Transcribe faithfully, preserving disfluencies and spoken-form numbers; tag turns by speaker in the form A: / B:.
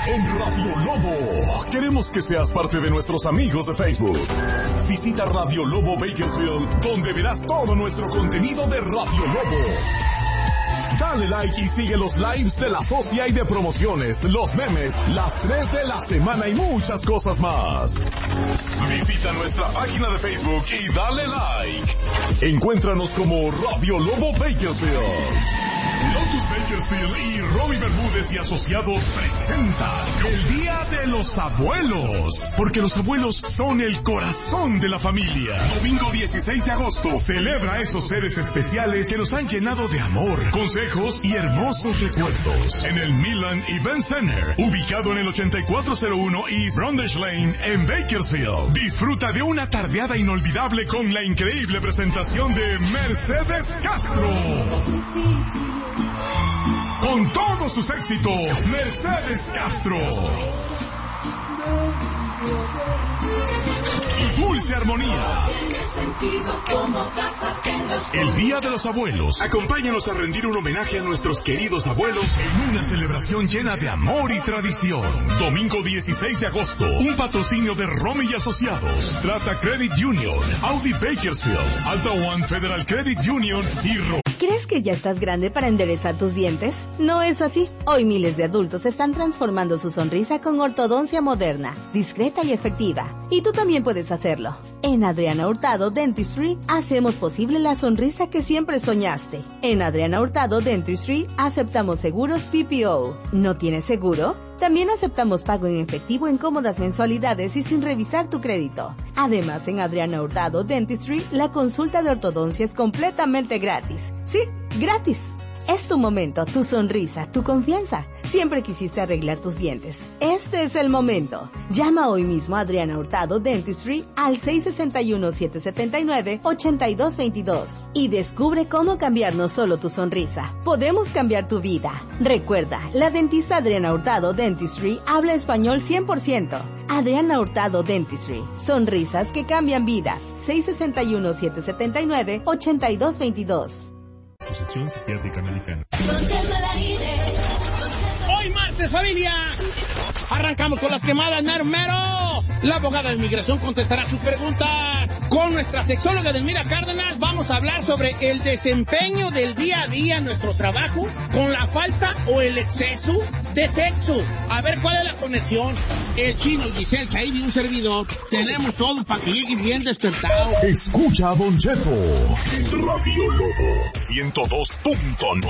A: en Radio Lobo. Queremos que seas parte de nuestros amigos de Facebook. Visita Radio Lobo Bakersfield, donde verás todo nuestro contenido de Radio Lobo. Dale like y sigue los lives de la socia y de promociones, los memes, las tres de la semana y muchas cosas más. Visita nuestra página de Facebook y dale like. Encuéntranos como Radio Lobo Bakersfield. Lotus Bakersfield y Robbie Bermúdez y Asociados presentan el Día de los Abuelos, porque los abuelos son el corazón de la familia. Domingo dieciséis de agosto, celebra a esos seres especiales que nos han llenado de amor, consejos y hermosos recuerdos. En el Milan Event Center, ubicado en el ochenta y cuatro cero uno East Brundage Lane en Bakersfield. Disfruta de una tardeada inolvidable con la increíble presentación de Mercedes Castro. Con todos sus éxitos, Mercedes Castro. Y Dulce Armonía. El Día de los Abuelos. Acompáñanos a rendir un homenaje a nuestros queridos abuelos en una celebración llena de amor y tradición. Domingo dieciséis de agosto. Un patrocinio de Romy y Asociados, Strata Credit Union, Audi Bakersfield, Alta One Federal Credit Union y Ro.
B: ¿Crees que ya estás grande para enderezar tus dientes? No es así. Hoy miles de adultos están transformando su sonrisa con ortodoncia moderna, discreta y efectiva. Y tú también puedes hacerlo. En Adriana Hurtado Dentistry hacemos posible la sonrisa que siempre soñaste. En Adriana Hurtado Dentistry aceptamos seguros P P O. ¿No tienes seguro? También aceptamos pago en efectivo en cómodas mensualidades y sin revisar tu crédito. Además, en Adriana Hurtado Dentistry, la consulta de ortodoncia es completamente gratis. Sí, gratis. Es tu momento, tu sonrisa, tu confianza. Siempre quisiste arreglar tus dientes. Este es el momento. Llama hoy mismo a Adriana Hurtado Dentistry al seis seis uno, siete siete nueve, ocho dos dos dos y descubre cómo cambiar no solo tu sonrisa. Podemos cambiar tu vida. Recuerda, la dentista Adriana Hurtado Dentistry habla español cien por ciento. Adriana Hurtado Dentistry. Sonrisas que cambian vidas. seis seis uno, siete siete nueve, ocho dos dos dos.
C: Asociación Psiquiátrica Americana.
D: Hoy martes, familia, arrancamos con las quemadas, mero, mero. La abogada de inmigración contestará sus preguntas. Con nuestra sexóloga Delmira Cárdenas vamos a hablar sobre el desempeño del día a día en nuestro trabajo con la falta o el exceso de sexo. A ver cuál es la conexión. El Chino, Giselle, Said y un servidor tenemos todo para que llegue bien despertado.
A: Escucha a Don Cheto en Radio Lobo ciento dos punto nueve.